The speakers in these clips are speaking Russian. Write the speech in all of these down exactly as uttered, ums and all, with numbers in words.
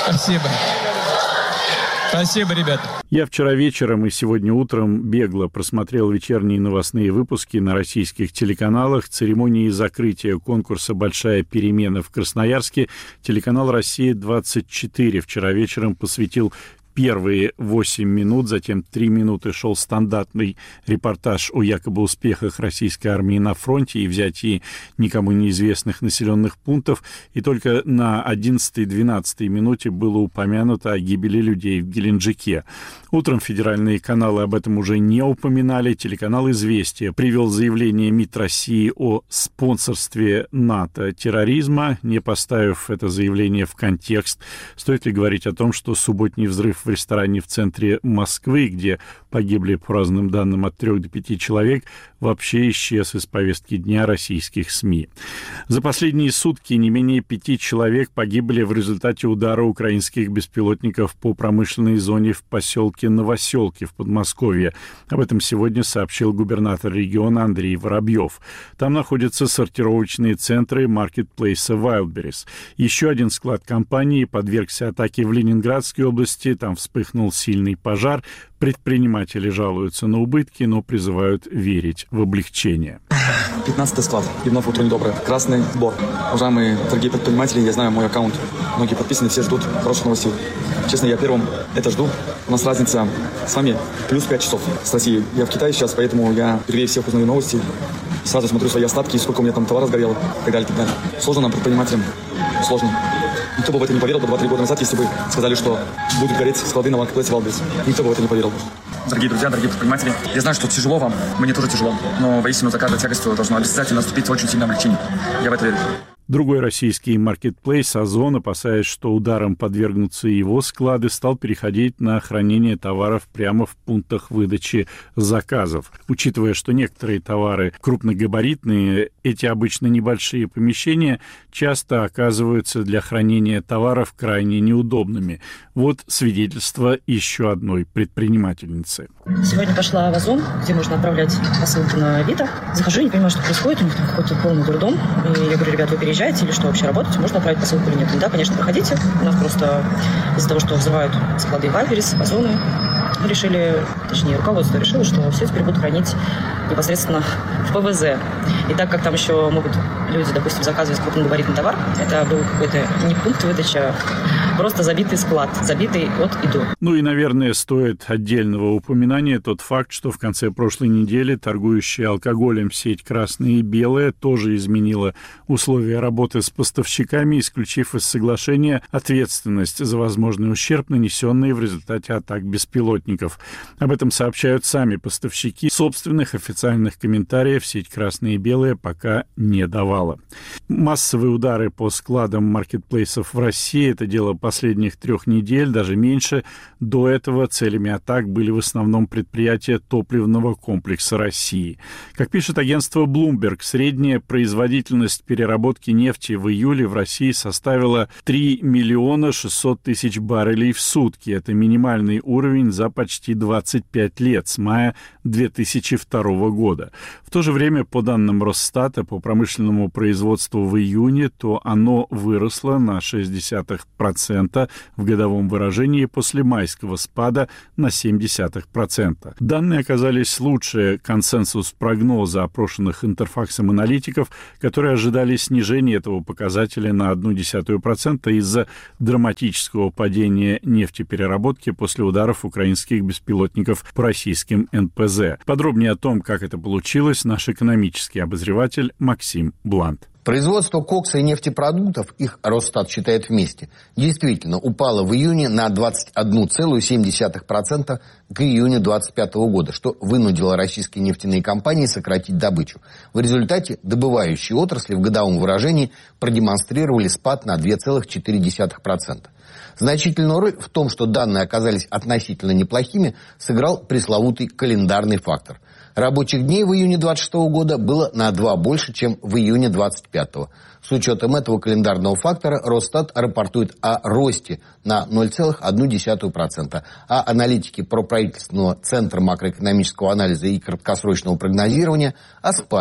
Спасибо. Спасибо, ребята. Я вчера вечером и сегодня утром бегло просмотрел вечерние новостные выпуски на российских телеканалах. Церемонии закрытия конкурса «Большая перемена» в Красноярске телеканал «Россия-двадцать четыре» вчера вечером посвятил первые восемь минут, затем три минуты шел стандартный репортаж о якобы успехах российской армии на фронте и взятии никому неизвестных населенных пунктов, и только на одиннадцатой-двенадцатой минуте было упомянуто о гибели людей в Геленджике. Утром федеральные каналы об этом уже не упоминали. Телеканал «Известия» привел заявление МИД России о спонсорстве НАТО терроризма, не поставив это заявление в контекст. Стоит ли говорить о том, что субботний взрыв в ресторане в центре Москвы, где погибли, по разным данным, от трех до пяти человек, вообще исчез из повестки дня российских СМИ. За последние сутки не менее пяти человек погибли в результате удара украинских беспилотников по промышленной зоне в поселке Новоселки в Подмосковье. Об этом сегодня сообщил губернатор региона Андрей Воробьев. Там находятся сортировочные центры маркетплейса Wildberries. Еще один склад компании подвергся атаке в Ленинградской области. Там вспыхнул сильный пожар. Предприниматели жалуются на убытки, но призывают верить в облегчение. пятнадцатый склад. И вновь утро недоброе. Красный Бор. Уважаемые дорогие предприниматели, я знаю мой аккаунт. Многие подписаны, все ждут хороших новостей. Честно, я первым это жду. У нас разница с вами плюс пять часов с Россией. Я в Китае сейчас, поэтому я первее всех узнаю новости. Сразу смотрю свои остатки, сколько у меня там товара сгорело, и так далее, и так далее. Сложно нам, предпринимателям. Сложно. Никто бы в это не поверил бы два-три года назад, если бы сказали, что будут гореть склады на маркетплейсе Wildberries. Никто бы в это не поверил. Дорогие друзья, дорогие предприниматели, я знаю, что тяжело вам, мне тоже тяжело, но воистину за каждой тягостью должно обязательно наступить очень сильное облегчение. Я в это верю. Другой российский маркетплейс «Озон», опасаясь, что ударом подвергнутся его склады, стал переходить на хранение товаров прямо в пунктах выдачи заказов. Учитывая, что некоторые товары крупногабаритные, эти обычно небольшие помещения часто оказываются для хранения товаров крайне неудобными. Вот свидетельство еще одной предпринимательницы. Сегодня пошла в «Озон», где можно отправлять посылки на Авито. Захожу, не понимаю, что происходит, у них там какой-то полный дурдом. И я говорю: ребята, вы переезжаете или что, вообще работаете? Можно отправить посылку или нет? Да, конечно, проходите. У нас просто из-за того, что взрывают склады Wildberries, «Озоны», мы решили, точнее, руководство решило, что все теперь будут хранить непосредственно в ПВЗ. И так как там еще могут люди, допустим, заказывать крупногабаритный товар, это был какой-то не пункт выдачи, а просто забитый склад, забитый от и до. Ну и, наверное, стоит отдельного упоминания тот факт, что в конце прошлой недели торгующая алкоголем сеть «Красное и белое» тоже изменила условия работы с поставщиками, исключив из соглашения ответственность за возможный ущерб, нанесенный в результате атак беспилотников. Об этом сообщают сами поставщики. Собственных официальных комментариев сеть «Красное и белое» пока не давала. Массовые удары по складам маркетплейсов в России – это дело последних трех недель, даже меньше. До этого целями атак были в основном предприятия топливного комплекса России. Как пишет агентство Bloomberg, средняя производительность переработки нефти в июле в России составила три миллиона шестьсот тысяч баррелей в сутки. Это минимальный уровень за почти двадцать пять лет, с мая две тысячи второго года. В то же время, по данным Росстата, по промышленному производству в июне, то оно выросло на ноль целых шесть десятых процента в годовом выражении после майского спада на семь целых семь десятых процента. Данные оказались лучше консенсус прогноза, опрошенных Интерфаксом аналитиков, которые ожидали снижения этого показателя на ноль целых одну десятую процента из-за драматического падения нефтепереработки после ударов украинских беспилотников по российским эн пэ зэ. Подробнее о том, как это получилось, наш экономический обозреватель Максим Блант. Производство кокса и нефтепродуктов, их Росстат считает вместе, действительно упало в июне на двадцать одну целую семь десятых процента к июню двадцать пятого года, что вынудило российские нефтяные компании сократить добычу. В результате добывающие отрасли в годовом выражении продемонстрировали спад на два целых четыре десятых процента. Значительную роль в том, что данные оказались относительно неплохими, сыграл пресловутый календарный фактор. Рабочих дней в июне двадцать шестого года было на два больше, чем в июне двадцать пятого. С учетом этого календарного фактора Росстат рапортует о росте на ноль целых одну десятую процента, а аналитики проправительственного Центра макроэкономического анализа и краткосрочного прогнозирования о спаде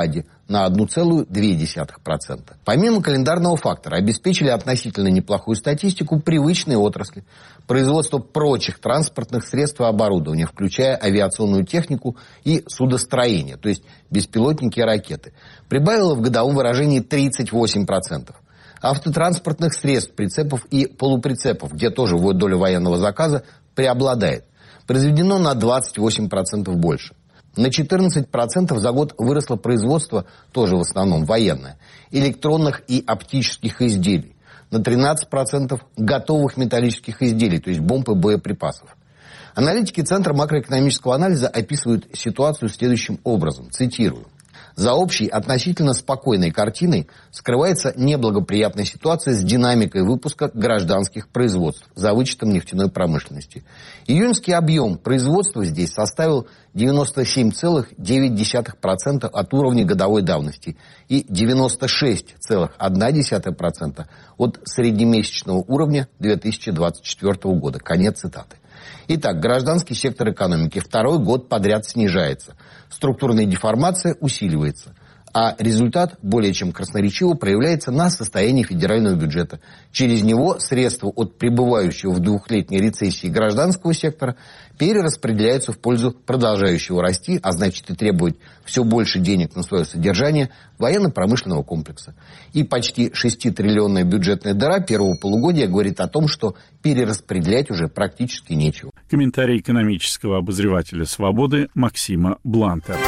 на одна целая две десятых процента. Помимо календарного фактора, обеспечили относительно неплохую статистику привычные отрасли. Производство прочих транспортных средств и оборудования, включая авиационную технику и судостроение, то есть беспилотники и ракеты, прибавило в годовом выражении тридцать восемь процентов. Автотранспортных средств, прицепов и полуприцепов, где тоже доля военного заказа, преобладает. Произведено на двадцать восемь процентов больше. На четырнадцать процентов за год выросло производство, тоже в основном военное, электронных и оптических изделий. На тринадцать процентов готовых металлических изделий, то есть бомб и боеприпасов. Аналитики Центра макроэкономического анализа описывают ситуацию следующим образом, цитирую. За общей относительно спокойной картиной скрывается неблагоприятная ситуация с динамикой выпуска гражданских производств, за вычетом нефтяной промышленности. Июньский объем производства здесь составил девяносто семь целых девять десятых процента от уровня годовой давности и девяносто шесть целых одна десятая процента от среднемесячного уровня две тысячи двадцать четвёртого года. Конец цитаты. Итак, гражданский сектор экономики второй год подряд снижается. Структурная деформация усиливается. А результат более чем красноречиво проявляется на состоянии федерального бюджета. Через него средства от пребывающего в двухлетней рецессии гражданского сектора перераспределяются в пользу продолжающего расти, а значит и требовать все больше денег на свое содержание, военно-промышленного комплекса. И почти шеститриллионная бюджетная дыра первого полугодия говорит о том, что перераспределять уже практически нечего. Комментарий экономического обозревателя «Свободы» Максима Бланта.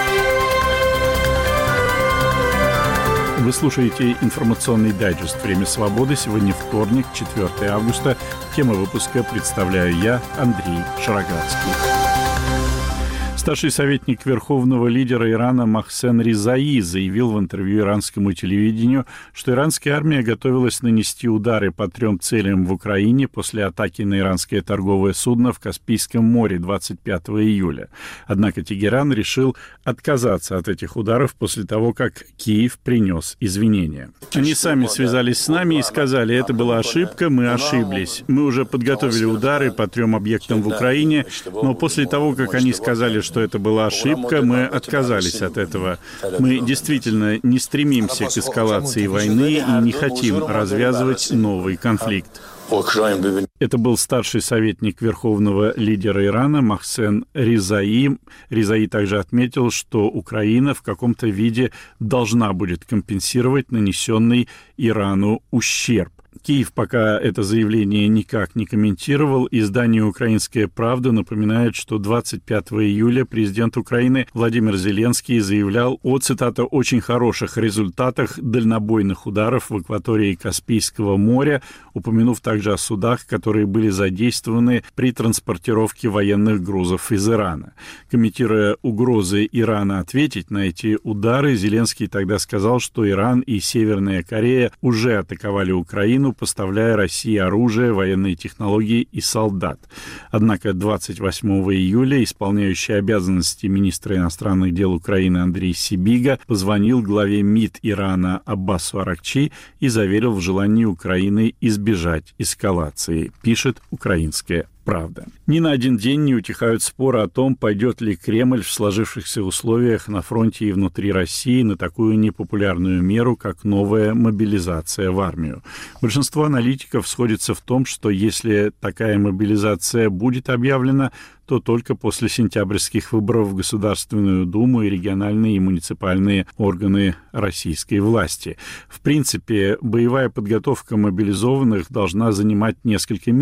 Вы слушаете информационный дайджест «Время свободы». Сегодня вторник, четвёртого августа. Тему выпуска представляю я, Андрей Шароградский. Старший советник верховного лидера Ирана Мохсен Резаи заявил в интервью иранскому телевидению, что иранская армия готовилась нанести удары по трем целям в Украине после атаки на иранское торговое судно в Каспийском море двадцать пятого июля. Однако Тегеран решил отказаться от этих ударов после того, как Киев принес извинения. Они сами связались с нами и сказали, это была ошибка, мы ошиблись. Мы уже подготовили удары по трем объектам в Украине, но после того, как они сказали, что это была ошибка, мы отказались от этого. Мы действительно не стремимся к эскалации войны и не хотим развязывать новый конфликт. Это был старший советник верховного лидера Ирана Мохсен Резаи. Резаи также отметил, что Украина в каком-то виде должна будет компенсировать нанесенный Ирану ущерб. Киев пока это заявление никак не комментировал. Издание «Украинская правда» напоминает, что двадцать пятого июля президент Украины Владимир Зеленский заявлял о, цитата, «очень хороших результатах дальнобойных ударов в акватории Каспийского моря», упомянув также о судах, которые были задействованы при транспортировке военных грузов из Ирана. Комментируя угрозы Ирана ответить на эти удары, Зеленский тогда сказал, что Иран и Северная Корея уже атаковали Украину, поставляя России оружие, военные технологии и солдат. Однако двадцать восьмого июля исполняющий обязанности министра иностранных дел Украины Андрей Сибига позвонил главе МИД Ирана Аббасу Аракчи и заверил в желании Украины избежать эскалации, пишет «Украинская правда». Ни на один день не утихают споры о том, пойдет ли Кремль в сложившихся условиях на фронте и внутри России на такую непопулярную меру, как новая мобилизация в армию. Большинство аналитиков сходится в том, что если такая мобилизация будет объявлена, то только после сентябрьских выборов в Государственную Думу и региональные и муниципальные органы российской власти. В принципе, боевая подготовка мобилизованных должна занимать несколько месяцев.